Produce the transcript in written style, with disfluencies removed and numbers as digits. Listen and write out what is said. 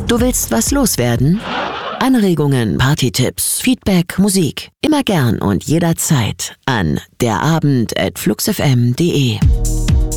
Du willst was loswerden? Anregungen, Partytipps, Feedback, Musik. Immer gern und jederzeit an derabend@fluxfm.de.